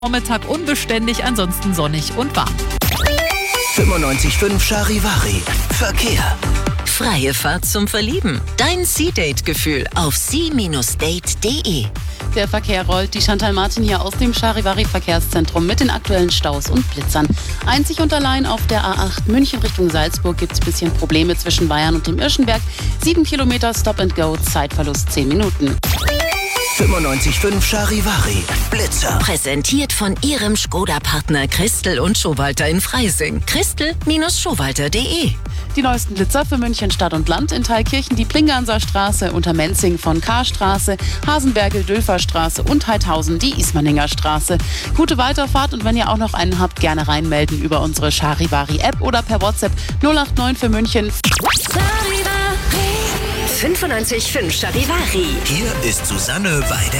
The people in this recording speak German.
Vormittag unbeständig, ansonsten sonnig und warm. 95.5 Charivari. Verkehr. Freie Fahrt zum Verlieben. Dein Sea-Date-Gefühl auf sea-date.de. Der Verkehr rollt. Die Chantal Martin hier aus dem Charivari-Verkehrszentrum mit den aktuellen Staus und Blitzern. Einzig und allein auf der A8 München Richtung Salzburg gibt es ein bisschen Probleme zwischen Bayern und dem Irschenberg. 7 Kilometer Stop and Go, Zeitverlust 10 Minuten. 95.5 Charivari. Blitzer. Präsentiert von Ihrem Skoda-Partner Christel und Schowalter in Freising. Christel-Schowalter.de. Die neuesten Blitzer für München Stadt und Land in Thalkirchen, die Plinganser Straße, Untermenzing von Karstraße, Hasenbergel, Dülferstraße und Heidhausen, die Ismaninger Straße. Gute Weiterfahrt und wenn ihr auch noch einen habt, gerne reinmelden über unsere Charivari-App oder per WhatsApp 089 für München. 95.5 Charivari. Hier ist Susanne bei der